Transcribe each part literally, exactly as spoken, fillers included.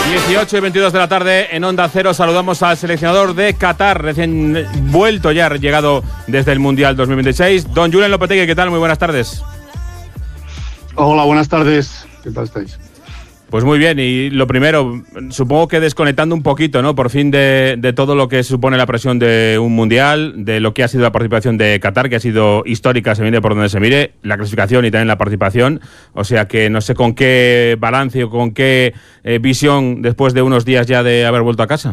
dieciocho y veintidós de la tarde en Onda Cero. Saludamos al seleccionador de Qatar, recién vuelto ya, llegado desde el Mundial dos mil veintiséis. Don Julen Lopetegui, ¿qué tal? Muy buenas tardes. Hola, buenas tardes. ¿Qué tal estáis? Pues muy bien, y lo primero, supongo que desconectando un poquito, ¿no? Por fin de, de todo lo que supone la presión de un Mundial, de lo que ha sido la participación de Qatar, que ha sido histórica, se mire por donde se mire, la clasificación y también la participación. O sea que no sé con qué balance o con qué eh, visión después de unos días ya de haber vuelto a casa.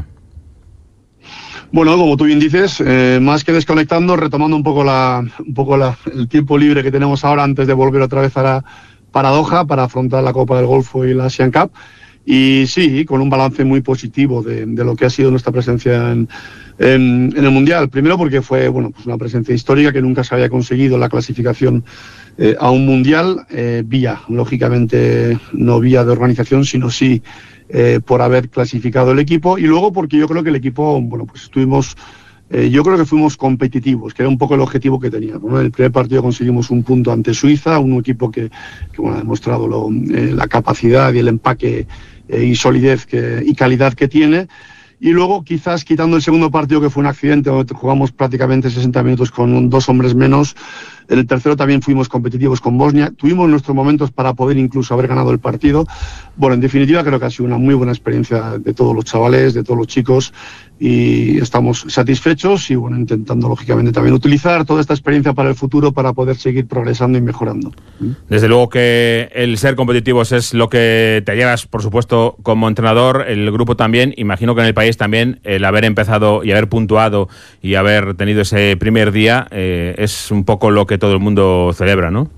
Bueno, como tú bien dices, eh, más que desconectando, retomando un poco, la, un poco la, el tiempo libre que tenemos ahora antes de volver otra vez a la para Doha, para afrontar la Copa del Golfo y la Asian Cup, y sí, con un balance muy positivo de, de lo que ha sido nuestra presencia en, en, en el Mundial. Primero porque fue bueno, pues una presencia histórica, que nunca se había conseguido la clasificación eh, a un Mundial, eh, vía, lógicamente no vía de organización, sino sí eh, por haber clasificado el equipo, y luego porque yo creo que el equipo, bueno, pues estuvimos... Eh, yo creo que fuimos competitivos, que era un poco el objetivo que teníamos, ¿no? En el primer partido conseguimos un punto ante Suiza, un equipo que, que bueno, ha demostrado lo, eh, la capacidad y el empaque eh, y solidez que, y calidad que tiene. Y luego, quizás quitando el segundo partido, que fue un accidente, donde jugamos prácticamente sesenta minutos con dos hombres menos, en el tercero también fuimos competitivos con Bosnia. Tuvimos nuestros momentos para poder incluso haber ganado el partido. Bueno, en definitiva, creo que ha sido una muy buena experiencia de todos los chavales, de todos los chicos, y estamos satisfechos y, bueno, intentando, lógicamente, también utilizar toda esta experiencia para el futuro, para poder seguir progresando y mejorando. Desde luego que el ser competitivos es lo que te llevas, por supuesto, como entrenador, el grupo también. Imagino que en el país también el haber empezado y haber puntuado y haber tenido ese primer día eh, es un poco lo que todo el mundo celebra, ¿no?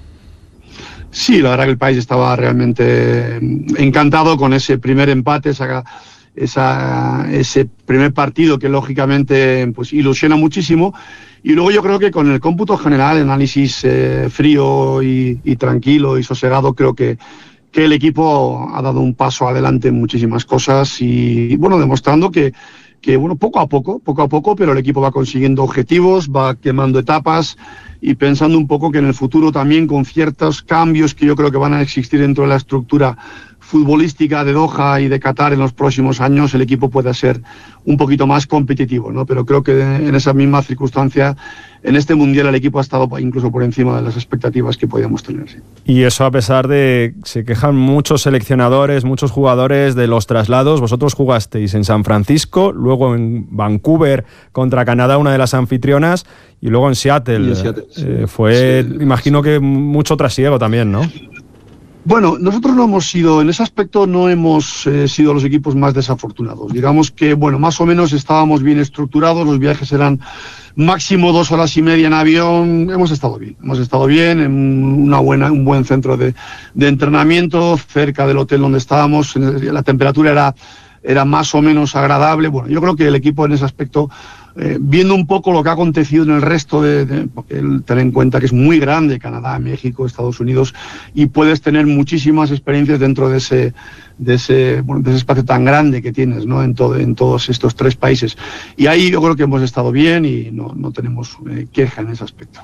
Sí, la verdad que el país estaba realmente encantado con ese primer empate, esa, esa, ese primer partido que lógicamente pues ilusiona muchísimo. Y luego yo creo que con el cómputo general, el análisis eh, frío y, y tranquilo y sosegado, creo que, que el equipo ha dado un paso adelante en muchísimas cosas y, bueno, demostrando que que bueno, poco a poco, poco a poco, pero el equipo va consiguiendo objetivos, va quemando etapas y pensando un poco que en el futuro también, con ciertos cambios que yo creo que van a existir dentro de la estructura futbolística de Doha y de Qatar en los próximos años, el equipo pueda ser un poquito más competitivo, ¿no? Pero creo que en esa misma circunstancia, en este Mundial, el equipo ha estado incluso por encima de las expectativas que podíamos tener. Sí. Y eso a pesar de que se quejan muchos seleccionadores, muchos jugadores de los traslados. Vosotros jugasteis en San Francisco, luego en Vancouver contra Canadá, una de las anfitrionas, y luego en Seattle. En Seattle sí. eh, fue, sí, imagino sí. que mucho trasiego también, ¿no? Bueno, nosotros no hemos sido, en ese aspecto no hemos eh, sido los equipos más desafortunados. Digamos que, bueno, más o menos estábamos bien estructurados, los viajes eran máximo dos horas y media en avión, hemos estado bien, hemos estado bien en una buena, un buen centro de, de entrenamiento, cerca del hotel donde estábamos, la temperatura era, era más o menos agradable. Bueno, yo creo que el equipo en ese aspecto, Eh, viendo un poco lo que ha acontecido en el resto de, de porque el, ten en cuenta que es muy grande Canadá, México, Estados Unidos, y puedes tener muchísimas experiencias dentro de ese de ese, bueno, de ese espacio tan grande que tienes, ¿no? En todo, en todos estos tres países, y ahí yo creo que hemos estado bien y no, no tenemos eh, queja en ese aspecto.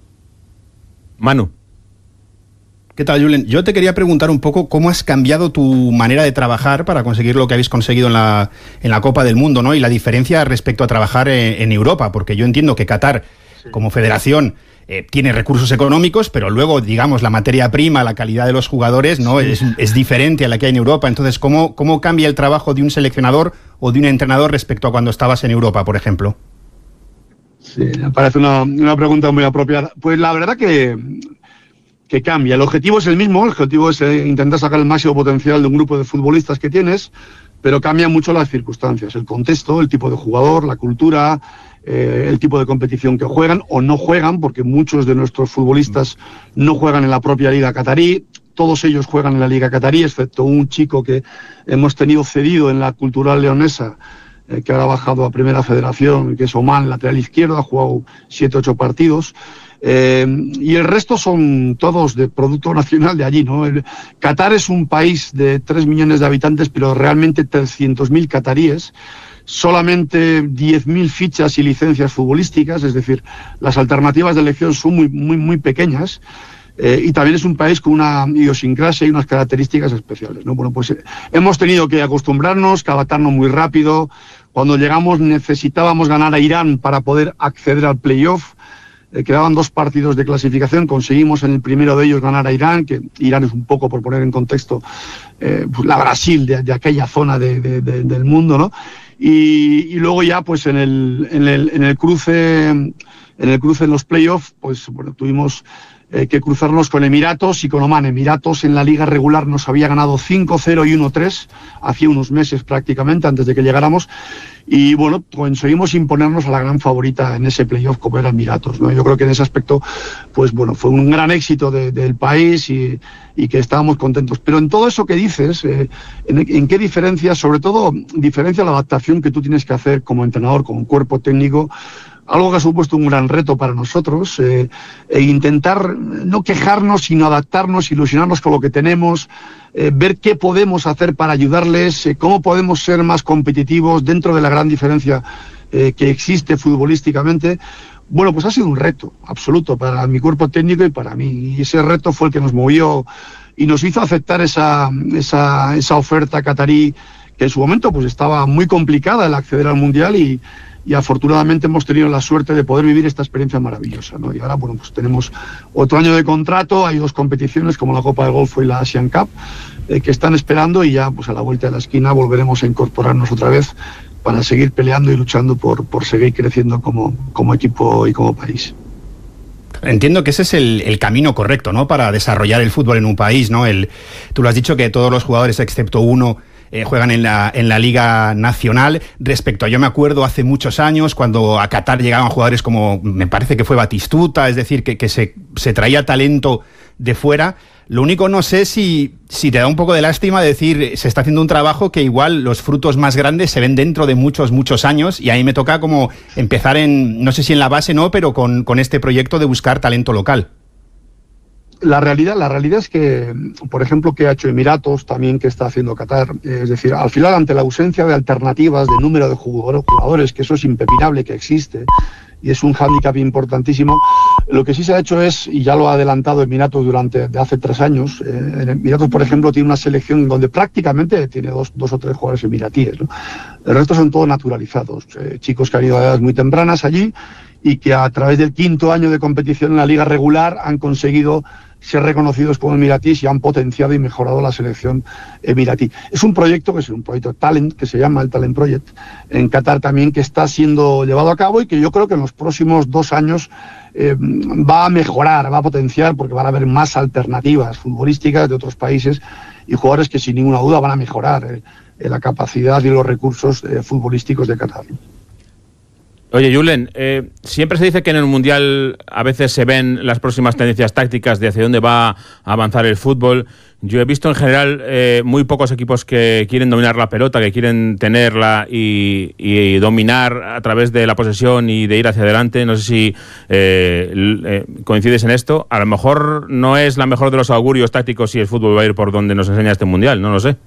Manu. ¿Qué tal, Julen? Yo te quería preguntar un poco cómo has cambiado tu manera de trabajar para conseguir lo que habéis conseguido en la, en la Copa del Mundo, ¿no? Y la diferencia respecto a trabajar en, en Europa, porque yo entiendo que Qatar, sí, como federación, eh, tiene recursos económicos, pero luego, digamos, la materia prima, la calidad de los jugadores, ¿no? Sí. Es, es diferente a la que hay en Europa. Entonces, ¿cómo, cómo cambia el trabajo de un seleccionador o de un entrenador respecto a cuando estabas en Europa, por ejemplo? Sí, me parece una, una pregunta muy apropiada. Pues la verdad que... que cambia. El objetivo es el mismo, el objetivo es eh, intentar sacar el máximo potencial de un grupo de futbolistas que tienes, pero cambian mucho las circunstancias, el contexto, el tipo de jugador, la cultura, eh, el tipo de competición que juegan o no juegan, porque muchos de nuestros futbolistas no juegan en la propia liga catarí, todos ellos juegan en la liga catarí, excepto un chico que hemos tenido cedido en la Cultural Leonesa, eh, que ahora ha bajado a Primera Federación, que es Oman, lateral izquierdo, ha jugado siete, ocho partidos. Eh, y el resto son todos de producto nacional de allí, ¿no? El, Qatar es un país de tres millones de habitantes, pero realmente trescientos mil cataríes, solamente diez mil fichas y licencias futbolísticas, es decir, las alternativas de elección son muy, muy, muy pequeñas. Eh, y también es un país con una idiosincrasia y unas características especiales, ¿no? Bueno, pues eh, hemos tenido que acostumbrarnos, que adaptarnos muy rápido. Cuando llegamos necesitábamos ganar a Irán para poder acceder al playoff. Eh, quedaban dos partidos de clasificación, conseguimos en el primero de ellos ganar a Irán, que Irán es un poco, por poner en contexto, eh, pues la Brasil de, de aquella zona de, de, de, del mundo, ¿no? Y, y luego ya, pues en el, en el, en el cruce, en el cruce en los playoffs, pues bueno, tuvimos eh, que cruzarnos con Emiratos y con Oman. Emiratos en la liga regular nos había ganado cinco cero y uno tres, hacía unos meses prácticamente, antes de que llegáramos. Y bueno, conseguimos imponernos a la gran favorita en ese playoff como era Emiratos, ¿no? Yo creo que en ese aspecto, pues bueno, fue un gran éxito de, del país y, y que estábamos contentos. Pero en todo eso que dices, eh, en, ¿en qué diferencia? Sobre todo, diferencia la adaptación que tú tienes que hacer como entrenador, como cuerpo técnico, algo que ha supuesto un gran reto para nosotros, eh, e intentar no quejarnos, sino adaptarnos, ilusionarnos con lo que tenemos, eh, ver qué podemos hacer para ayudarles, eh, cómo podemos ser más competitivos dentro de la gran diferencia eh, que existe futbolísticamente. Bueno, pues ha sido un reto absoluto para mi cuerpo técnico y para mí. Y ese reto fue el que nos movió y nos hizo aceptar esa, esa, esa oferta catarí, que en su momento pues estaba muy complicada el acceder al Mundial, y Y afortunadamente hemos tenido la suerte de poder vivir esta experiencia maravillosa, ¿no? Y ahora, bueno, pues tenemos otro año de contrato, hay dos competiciones como la Copa del Golfo y la Asian Cup, eh, que están esperando, y ya pues a la vuelta de la esquina volveremos a incorporarnos otra vez para seguir peleando y luchando por, por seguir creciendo como, como equipo y como país. Entiendo que ese es el, el camino correcto, ¿no?, para desarrollar el fútbol en un país, ¿no? El, tú lo has dicho, que todos los jugadores, excepto uno, Eh, juegan en la, en la Liga Nacional. Respecto a, yo me acuerdo hace muchos años, cuando a Qatar llegaban jugadores como, me parece que fue Batistuta, es decir, que, que se, se traía talento de fuera. Lo único, no sé si, si te da un poco de lástima decir, se está haciendo un trabajo que igual los frutos más grandes se ven dentro de muchos, muchos años, y ahí me toca como empezar en, no sé si en la base, no, pero con, con este proyecto de buscar talento local. La realidad, la realidad es que, por ejemplo, que ha hecho Emiratos, también que está haciendo Qatar, es decir, al final, ante la ausencia de alternativas, de número de jugadores, que eso es impepinable que existe, y es un hándicap importantísimo, lo que sí se ha hecho es, y ya lo ha adelantado Emiratos durante de hace tres años, eh, Emiratos, por ejemplo, tiene una selección donde prácticamente tiene dos, dos o tres jugadores emiratíes, ¿no? El resto son todos naturalizados, eh, chicos que han ido a edades muy tempranas allí, y que a través del quinto año de competición en la liga regular han conseguido ser reconocidos como emiratíes y han potenciado y mejorado la selección emiratí. Es un proyecto que es un proyecto Talent, que se llama el Talent Project, en Qatar también, que está siendo llevado a cabo y que yo creo que en los próximos dos años eh, va a mejorar, va a potenciar, porque van a haber más alternativas futbolísticas de otros países y jugadores que sin ninguna duda van a mejorar eh, la capacidad y los recursos eh, futbolísticos de Qatar. Oye, Julen, eh, siempre se dice que en el Mundial a veces se ven las próximas tendencias tácticas de hacia dónde va a avanzar el fútbol. Yo he visto en general eh, muy pocos equipos que quieren dominar la pelota, que quieren tenerla y, y dominar a través de la posesión y de ir hacia adelante. No sé si eh, eh, coincides en esto. A lo mejor no es la mejor de los augurios tácticos si el fútbol va a ir por donde nos enseña este Mundial, no lo sé.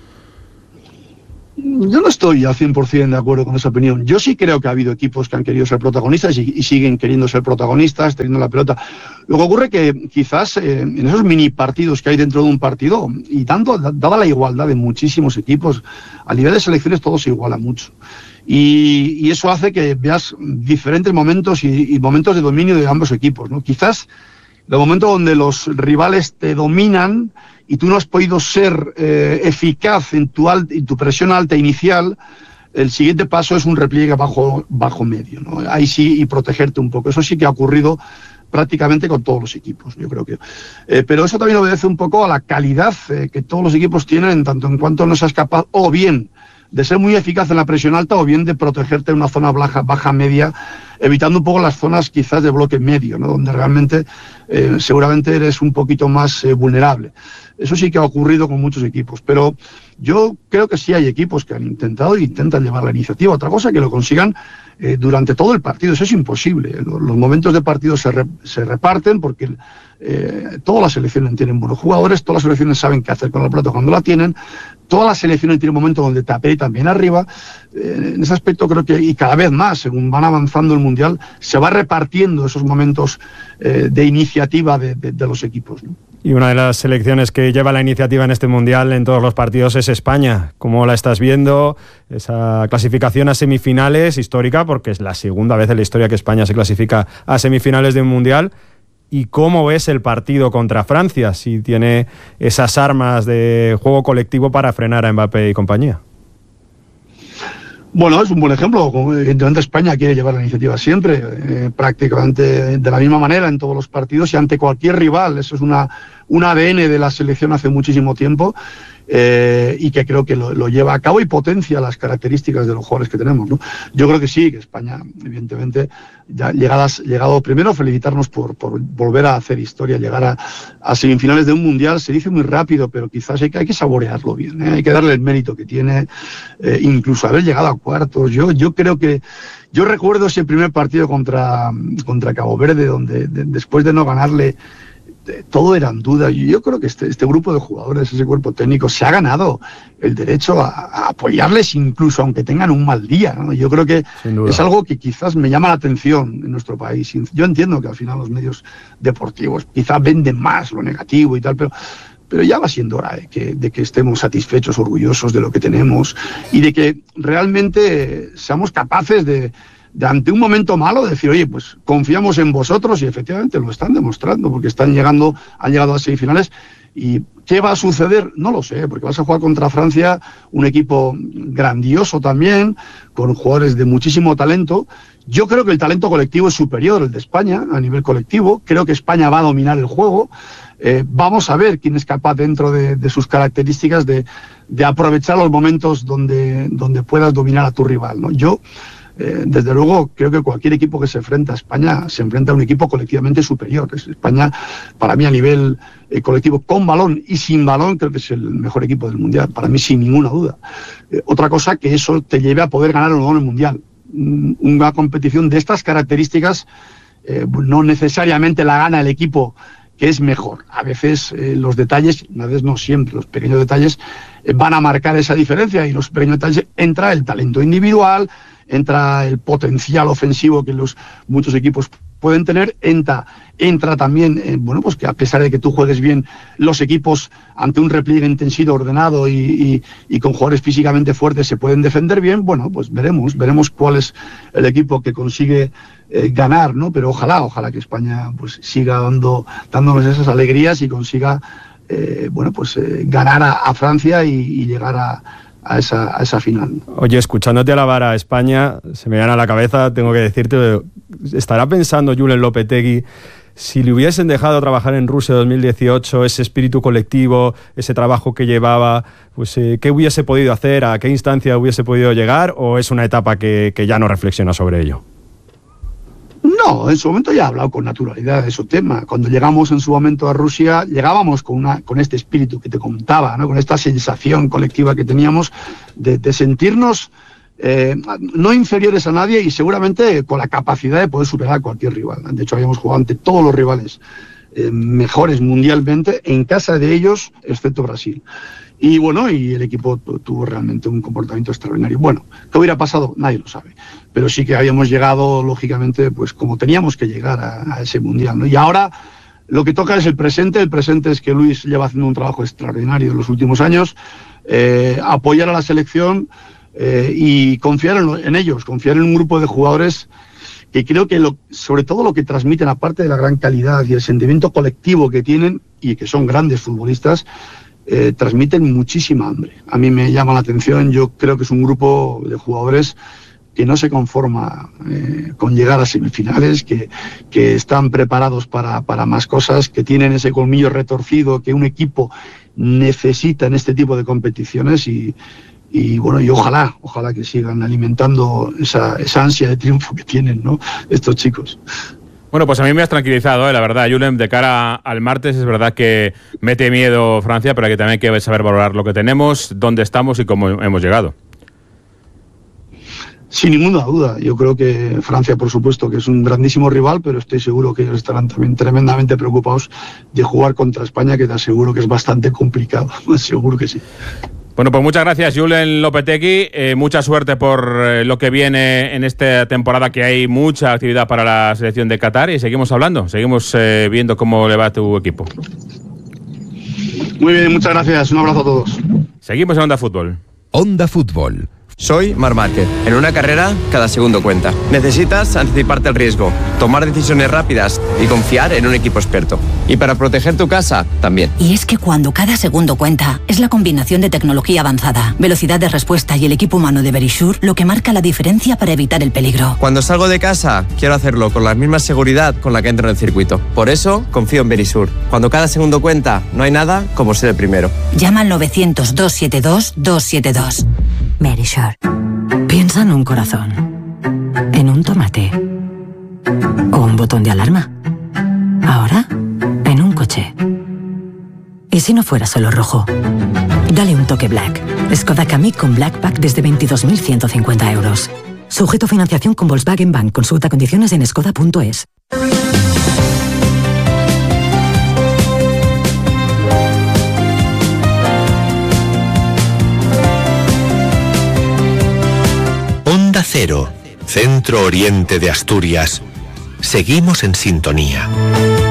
Yo no estoy al cien por ciento de acuerdo con esa opinión. Yo sí creo que ha habido equipos que han querido ser protagonistas y, y siguen queriendo ser protagonistas, teniendo la pelota. Lo que ocurre que quizás eh, en esos mini partidos que hay dentro de un partido, y tanto, dada la igualdad de muchísimos equipos, a nivel de selecciones todo se iguala mucho. Y, y eso hace que veas diferentes momentos y, y momentos de dominio de ambos equipos, ¿no? Quizás los momentos donde los rivales te dominan y tú no has podido ser eh, eficaz en tu, alt, en tu presión alta inicial, el siguiente paso es un repliegue bajo, bajo medio, ¿no? Ahí sí, y protegerte un poco. Eso sí que ha ocurrido prácticamente con todos los equipos, yo creo que. Eh, pero eso también obedece un poco a la calidad eh, que todos los equipos tienen, en tanto en cuanto no seas capaz, o bien de ser muy eficaz en la presión alta, o bien de protegerte en una zona baja, baja media, evitando un poco las zonas quizás de bloque medio, ¿no? Donde realmente eh, seguramente eres un poquito más eh, vulnerable. Eso sí que ha ocurrido con muchos equipos, pero yo creo que sí hay equipos que han intentado e intentan llevar la iniciativa. Otra cosa, que lo consigan eh, durante todo el partido. Eso es imposible. Los, los momentos de partido se, re, se reparten porque eh, todas las selecciones tienen buenos jugadores, todas las selecciones saben qué hacer con la pelota cuando la tienen, todas las selecciones tienen un momento donde te aprietan bien arriba. Eh, en ese aspecto creo que, y cada vez más, según van avanzando el Mundial, se va repartiendo esos momentos eh, de iniciativa de, de, de los equipos, ¿no? Y una de las selecciones que lleva la iniciativa en este Mundial en todos los partidos es España. ¿Cómo la estás viendo? Esa clasificación a semifinales, histórica, porque es la segunda vez en la historia que España se clasifica a semifinales de un Mundial. ¿Y cómo ves el partido contra Francia? Si tiene esas armas de juego colectivo para frenar a Mbappé y compañía. Bueno, es un buen ejemplo. Evidentemente España quiere llevar la iniciativa siempre, eh, prácticamente de la misma manera en todos los partidos y ante cualquier rival. Eso es una, un A D N de la selección hace muchísimo tiempo eh, y que creo que lo, lo lleva a cabo y potencia las características de los jugadores que tenemos, ¿no? Yo creo que sí, que España, evidentemente, ya llegadas, llegado primero, felicitarnos por, por volver a hacer historia, llegar a, a semifinales de un Mundial. Se dice muy rápido, pero quizás hay que, hay que saborearlo bien, ¿eh? Hay que darle el mérito que tiene, eh, incluso haber llegado a cuartos. Yo, yo creo que, yo recuerdo ese primer partido contra, contra Cabo Verde, donde de, después de no ganarle, de, todo eran dudas. Y yo creo que este, este grupo de jugadores, ese cuerpo técnico, se ha ganado el derecho a, a apoyarles incluso aunque tengan un mal día, ¿no? Yo creo que es algo que quizás me llama la atención en nuestro país. Yo entiendo que al final los medios deportivos quizás venden más lo negativo y tal, pero pero ya va siendo hora de que, de que estemos satisfechos, orgullosos de lo que tenemos y de que realmente seamos capaces de, de ante un momento malo, decir, oye, pues confiamos en vosotros, y efectivamente lo están demostrando, porque están llegando, han llegado a semifinales. ¿Y qué va a suceder? No lo sé, porque vas a jugar contra Francia, un equipo grandioso también, con jugadores de muchísimo talento. Yo creo que el talento colectivo es superior al de España a nivel colectivo. Creo que España va a dominar el juego. Eh, vamos a ver quién es capaz, dentro de, de sus características, de, de aprovechar los momentos donde, donde puedas dominar a tu rival, ¿no? Yo, eh, desde luego, creo que cualquier equipo que se enfrenta a España se enfrenta a un equipo colectivamente superior. España, para mí, a nivel eh, colectivo, con balón y sin balón, creo que es el mejor equipo del Mundial, para mí, sin ninguna duda. Eh, otra cosa, que eso te lleve a poder ganar o no el Mundial. Una competición de estas características eh, no necesariamente la gana el equipo que es mejor. A veces eh, los detalles, a veces no siempre, los pequeños detalles eh, van a marcar esa diferencia, y los pequeños detalles entra el talento individual, entra el potencial ofensivo que los muchos equipos pueden tener, entra, entra también, eh, bueno, pues que a pesar de que tú juegues bien, los equipos ante un repliegue intensivo, ordenado y, y, y con jugadores físicamente fuertes se pueden defender bien. Bueno, pues veremos, veremos cuál es el equipo que consigue eh, ganar, ¿no? Pero ojalá, ojalá que España pues siga dando, dándonos esas alegrías y consiga, eh, bueno, pues eh, ganar a, a Francia y, y llegar a A esa, a esa final. Oye, escuchándote alabar a España, se me viene a la cabeza, tengo que decirte, ¿estará pensando Julen Lopetegui, si le hubiesen dejado trabajar en Rusia dos mil dieciocho, ese espíritu colectivo, ese trabajo que llevaba, pues eh, qué hubiese podido hacer, a qué instancia hubiese podido llegar, o es una etapa que, que ya no reflexiona sobre ello? No, en su momento ya he hablado con naturalidad de su tema. Cuando llegamos en su momento a Rusia, llegábamos con una con este espíritu que te contaba, ¿no? Con esta sensación colectiva que teníamos de, de sentirnos eh, no inferiores a nadie, y seguramente con la capacidad de poder superar a cualquier rival. De hecho, habíamos jugado ante todos los rivales eh, mejores mundialmente, en casa de ellos, excepto Brasil. Y bueno, y el equipo tuvo realmente un comportamiento extraordinario. Bueno, ¿qué hubiera pasado? Nadie lo sabe. Pero sí que habíamos llegado, lógicamente, pues como teníamos que llegar a, a ese Mundial, ¿no? Y ahora lo que toca es el presente. El presente es que Luis lleva haciendo un trabajo extraordinario en los últimos años. Eh, apoyar a la selección eh, y confiar en, en ellos, confiar en un grupo de jugadores que creo que lo, sobre todo lo que transmiten, aparte de la gran calidad y el sentimiento colectivo que tienen, y que son grandes futbolistas, Eh, transmiten muchísima hambre. A mí me llama la atención. Yo creo que es un grupo de jugadores que no se conforma eh, con llegar a semifinales, que, que están preparados para, para más cosas, que tienen ese colmillo retorcido que un equipo necesita en este tipo de competiciones, y, y bueno, y ojalá, ojalá que sigan alimentando esa, esa ansia de triunfo que tienen, ¿no?, estos chicos. Bueno, pues a mí me has tranquilizado, ¿eh? La verdad, Julen, de cara al martes. Es verdad que mete miedo Francia, pero que también hay que saber valorar lo que tenemos, dónde estamos y cómo hemos llegado. Sin ninguna duda. Yo creo que Francia, por supuesto, que es un grandísimo rival, pero estoy seguro que ellos estarán también tremendamente preocupados de jugar contra España, que te aseguro que es bastante complicado. Seguro que sí. Bueno, pues muchas gracias, Julen Lopetegui. Eh, mucha suerte por eh, lo que viene en esta temporada, que hay mucha actividad para la selección de Qatar, y seguimos hablando, seguimos eh, viendo cómo le va a tu equipo. Muy bien, muchas gracias. Un abrazo a todos. Seguimos en Onda Fútbol. Onda Fútbol. Soy Marc Márquez. En una carrera, cada segundo cuenta. Necesitas anticiparte al riesgo, tomar decisiones rápidas y confiar en un equipo experto. Y para proteger tu casa, también. Y es que cuando cada segundo cuenta, es la combinación de tecnología avanzada, velocidad de respuesta y el equipo humano de Verisure lo que marca la diferencia para evitar el peligro. Cuando salgo de casa, quiero hacerlo con la misma seguridad con la que entro en el circuito. Por eso, confío en Verisure. Cuando cada segundo cuenta, no hay nada como ser el primero. Llama al novecientos, doscientos setenta y dos, doscientos setenta y dos. Verisure. Piensa en un corazón, en un tomate o un botón de alarma. Ahora, en un coche. ¿Y si no fuera solo rojo? Dale un toque Black. Skoda Kamiq con Black Pack desde veintidós mil ciento cincuenta euros. Sujeto a financiación con Volkswagen Bank. Consulta condiciones en skoda punto es. Onda Cero, Centro Oriente de Asturias. Seguimos en sintonía.